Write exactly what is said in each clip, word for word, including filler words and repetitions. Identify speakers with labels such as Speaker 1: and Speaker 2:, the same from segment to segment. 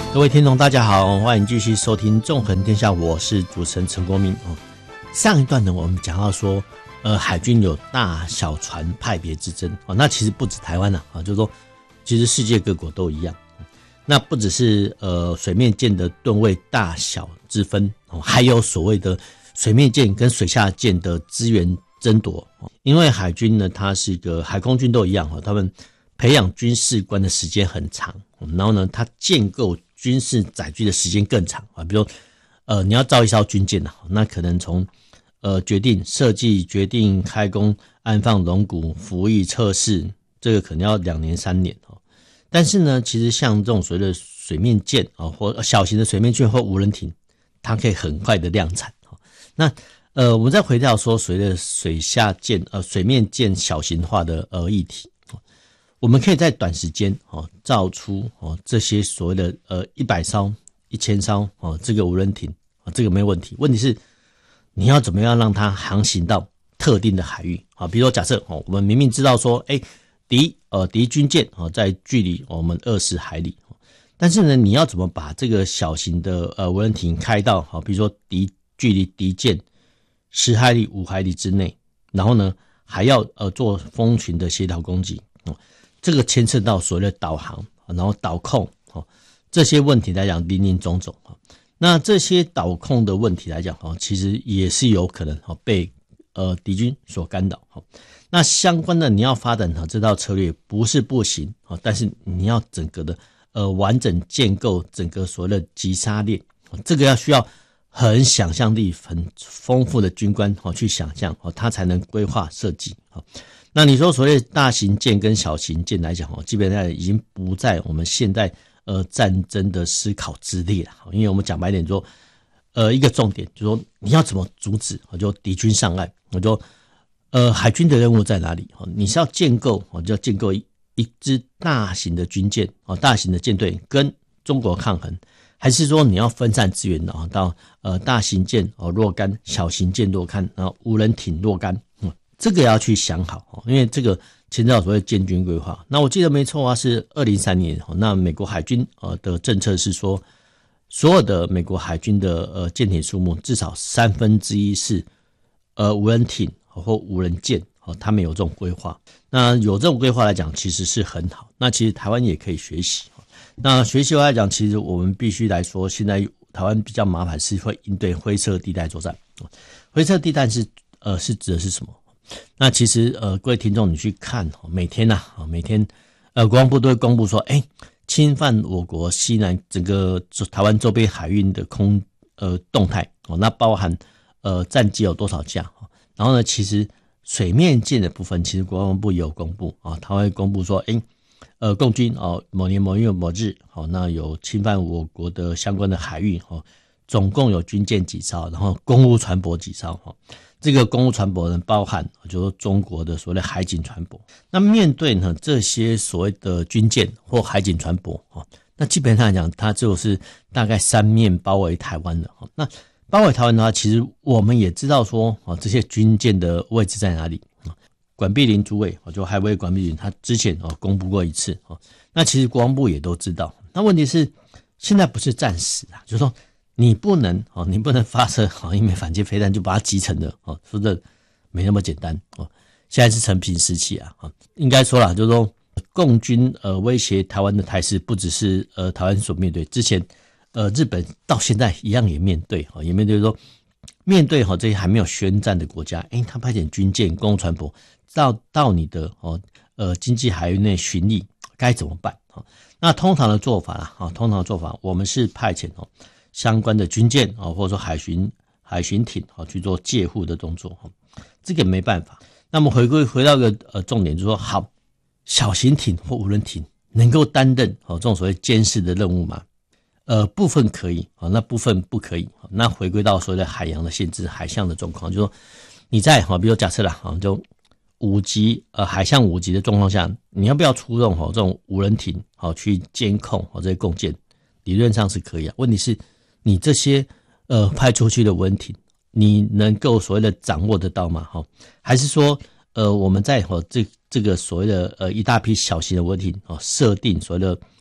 Speaker 1: 各位听众大家好，欢迎继续收听纵横天下，我是主持人陈国民。上一段呢，我们讲到说呃，海军有大小船派别之争，那其实不止台湾啊，就是说其实世界各国都一样。那不只是呃水面舰的吨位大小之分，还有所谓的水面舰跟水下舰的资源争夺。因为海军呢，它是一个海空军都一样，他们培养军事官的时间很长，然后呢，它建构军事载具的时间更长啊。比如说呃你要造一艘军舰啊，那可能从呃决定设计、决定开工、安放龙骨、服役、测试，这个可能要两年三年哦。但是呢，其实像这种所谓的水面舰啊，或小型的水面舰或无人艇，它可以很快的量产。那呃，我们再回到说所谓的水下舰呃水面舰小型化的呃议题，我们可以在短时间哦造出哦这些所谓的呃一百艘、一千艘哦这个无人艇啊，这个没问题。问题是你要怎么样让它航行到特定的海域啊？比如说假设哦，我们明明知道说，哎。敌呃敌军舰哦，在距离我们二十海里，但是呢，你要怎么把这个小型的呃无人艇开到好，比如说敌距离敌舰十海里、五海里之内，然后呢还要呃做蜂群的协调攻击哦，这个牵涉到所谓的导航，然后导控哦这些问题来讲林林总总哦。那这些导控的问题来讲哦，其实也是有可能哦被呃敌军所干扰哦。那相关的你要发展这套策略不是不行，但是你要整个的呃完整建构整个所谓的击杀链，这个要需要很想象力很丰富的军官去想象，他才能规划设计。那你说所谓大型舰跟小型舰来讲，基本上已经不在我们现在呃战争的思考之列了，因为我们讲白点说，呃一个重点就是说你要怎么阻止就敌军上岸，我就呃，海军的任务在哪里？你是要建构，就要建构一一支大型的军舰，大型的舰队跟中国抗衡，还是说你要分散资源到呃大型舰若干，小型舰若干，然后无人艇若干，嗯，这个要去想好，因为这个牵涉到所谓建军规划。那我记得没错啊，是二零三年，那美国海军呃的政策是说，所有的美国海军的呃舰艇数目至少三分之一是呃无人艇。或无人舰，他们有这种规划，那有这种规划来讲其实是很好，那其实台湾也可以学习。那学习来讲，其实我们必须来说，现在台湾比较麻烦是会应对灰色地带作战。灰色地带是呃是指的是什么？那其实呃各位听众你去看，每天啊每天呃国防部都会公布说，哎，侵犯我国西南整个台湾周边海域的空呃动态，那包含呃战机有多少架。然后呢，其实水面舰的部分，其实国防部也有公布啊，他会公布说，诶，呃，共军哦，某年某月某日，好，那有侵犯我国的相关的海域，哦，总共有军舰几艘，然后公务船舶几艘，哈，这个公务船舶呢，包含就是说中国的所谓的海警船舶。那面对呢这些所谓的军舰或海警船舶，哦，那基本上来讲，它就是大概三面包围台湾的，哦，那。包围台湾的话，其实我们也知道说，哦，这些军舰的位置在哪里？管碧林主委，就海卫管碧林，他之前哦公布过一次，哦，那其实国防部也都知道。那问题是，现在不是战时啊，就是说你不能哦，你不能发射哦一枚反舰飞弹就把它击沉的哦，说的没那么简单哦。现在是成平时期啊，应该说啦，就是说共军呃威胁台湾的态势，不只是呃台湾所面对，之前。呃，日本到现在一样也面对，也面对说，面对这些还没有宣战的国家，诶，他派遣军舰、公务船舶到到你的哦呃经济海域内巡历，该怎么办？那通常的做法啦，通常的做法，我们是派遣哦相关的军舰哦，或者说海巡海巡艇哦去做戒护的动作，这个没办法。那么回归回到一个呃重点，就是说，好，小型艇或无人艇能够担任哦这种所谓监视的任务吗？呃，部分可以，那部分不可以。那回归到所谓的海洋的限制、海象的状况，就是说你在比如假设啦，就五级呃海象五级的状况下，你要不要出动这种无人艇去监控这些共舰？理论上是可以啊。问题是，你这些呃派出去的无人艇，你能够所谓的掌握得到吗？还是说呃我们在这这个所谓的呃一大批小型的无人艇设定所谓的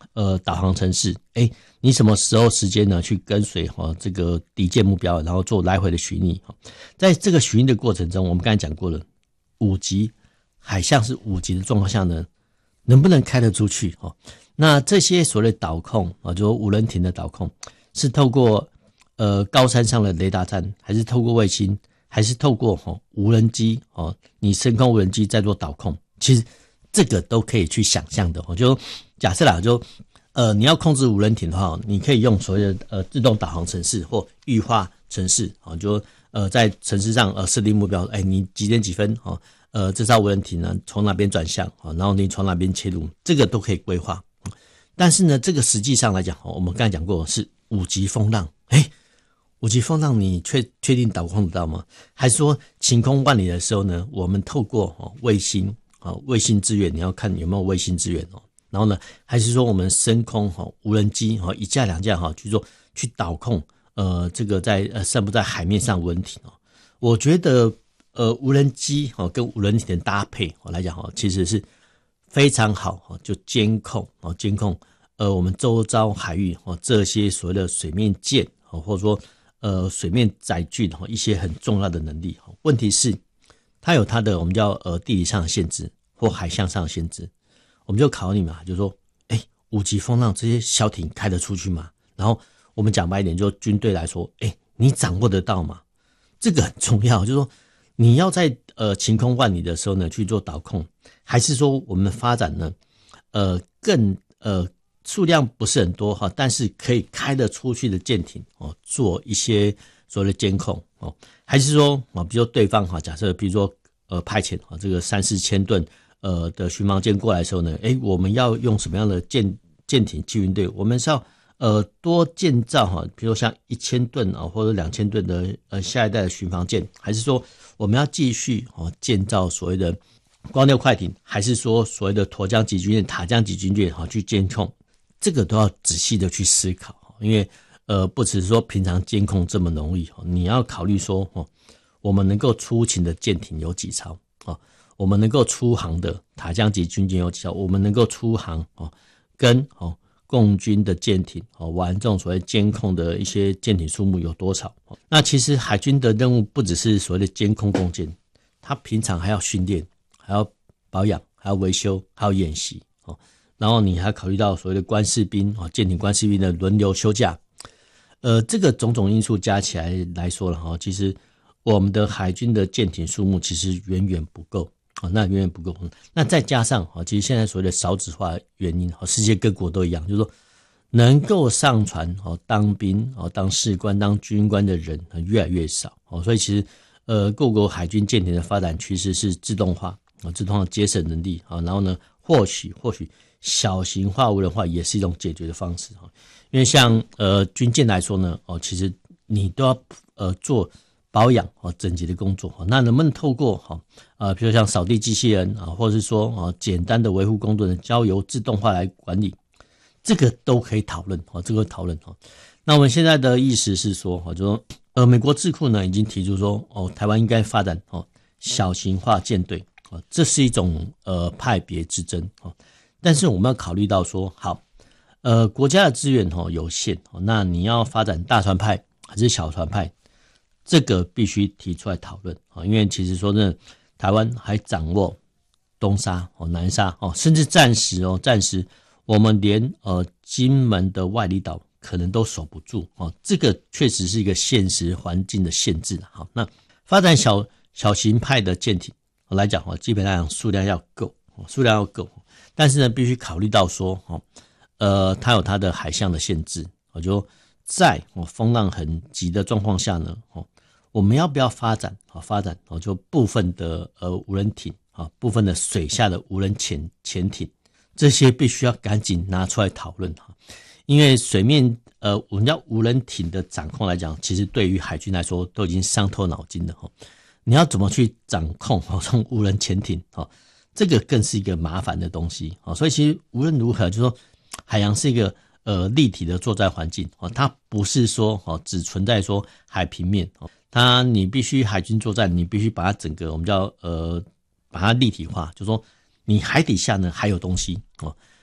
Speaker 1: 呃导航程式，哎，你什么时候时间呢去跟随哈这个敌舰目标，然后做来回的巡弋。在这个巡弋的过程中，我们刚才讲过了，五级海象是五级的状况下呢，能不能开得出去？哦，那这些所谓的导控啊，就无人艇的导控，是透过呃高山上的雷达站，还是透过卫星，还是透过哦无人机哦，你升空无人机在做导控？其实这个都可以去想象的哦。就假设啦，就呃你要控制无人艇的话，你可以用所谓的呃自动导航程式或预化程式啊，就呃在程式上呃设定目标，哎，你几点几分哦？呃，这艘无人艇呢，从哪边转向啊？然后你从哪边切入，这个都可以规划。但是呢，这个实际上来讲，我们刚才讲过是五级风浪，哎，五级风浪你确确定导控得到吗？还是说晴空万里的时候呢，我们透过哦卫星啊卫星支援，你要看有没有卫星支援哦。然后呢，还是说我们升空哈无人机哈一架两架哈去做去导控呃这个在呃散布在海面上无人艇哦？我觉得。呃，无人机哦跟无人艇的搭配哦来讲哦，其实是非常好哦，就监控哦监控呃我们周遭海域哦这些所谓的水面舰哦，或者说呃水面载具的一些很重要的能力。问题是它有它的我们叫呃地理上的限制或海象上的限制，我们就考你嘛，就是说，哎，五级风浪这些小艇开得出去吗？然后我们讲白一点，就军队来说，哎，你掌握得到吗？这个很重要，就是说。你要在呃晴空万里的时候呢去做导控，还是说我们发展呢呃更呃数量不是很多哈，但是可以开得出去的舰艇哦，做一些所谓的监控哦，还是说啊，比如说对方哈，假设比如说呃派遣啊这个三四千吨呃的巡防舰过来的时候呢，诶，我们要用什么样的舰舰艇去应对？我们是要呃，多建造哈，比如说像一千吨啊，或者两千吨的呃下一代的巡防舰，还是说我们要继续哦建造所谓的光六快艇，还是说所谓的沱江级军舰、塔江级军舰哈去监控？这个都要仔细的去思考，因为呃不只是说平常监控这么容易，你要考虑说哦，我们能够出勤的舰艇有几艘哦，我们能够出航的塔江级军舰有几艘，我们能够出航哦跟哦。共军的舰艇哦，玩这种所谓监控的一些舰艇数目有多少？那其实海军的任务不只是所谓的监控共舰，它平常还要训练，还要保养，还要维修，还要演习哦。然后你还考虑到所谓的官士兵哦，舰艇官士兵的轮流休假，呃，这个种种因素加起来来说了哈，其实我们的海军的舰艇数目其实远远不够。哦，那远远不够。那再加上哦，其实现在所谓的少子化原因，哦，世界各国都一样，就是说能够上船哦当兵哦当士官当军官的人越来越少哦，所以其实呃各国海军舰艇的发展趋势是自动化啊，自动化节省能力啊，然后呢，或许或许小型化无人化也是一种解决的方式哈，因为像呃军舰来说呢，哦，其实你都要呃做。保养哦，整洁的工作，那能不能透过哈呃，比如像扫地机器人啊，或者是说啊简单的维护工作的交由自动化来管理，这个都可以讨论哦，这个讨论哦。那我们现在的意思是说，就说呃，美国智库呢已经提出说，哦，台湾应该发展哦小型化舰队哦，这是一种呃派别之争哦。但是我们要考虑到说，好，呃，国家的资源哦有限哦，那你要发展大船派还是小船派？这个必须提出来讨论啊，因为其实说真的，台湾还掌握东沙哦、南沙哦，甚至暂时哦，暂时我们连呃金门的外里岛可能都守不住哦，这个确实是一个现实环境的限制。好，那发展小小型派的舰艇来讲哦，基本上数量要够，数量要够，但是呢，必须考虑到说哦，呃，它有它的海象的限制，我就在哦风浪很急的状况下呢，哦。我们要不要发展啊？发展哦，就部分的呃无人艇啊，部分的水下的无人潜潜艇，这些必须要赶紧拿出来讨论哈。因为水面呃，我们叫无人艇的掌控来讲，其实对于海军来说都已经伤透脑筋了哈。你要怎么去掌控哦，这种无人潜艇哦，这个更是一个麻烦的东西哦。所以其实无论如何，就是说海洋是一个呃立体的作战环境哦，它不是说哦只存在说海平面哦。它你必须海军作战，你必须把它整个我们叫呃把它立体化，就是说你海底下呢还有东西哦，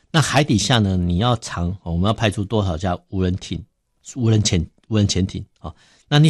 Speaker 1: 那海底下呢，你要藏，我们要派出多少架无人艇、无人潜、无人潜艇啊？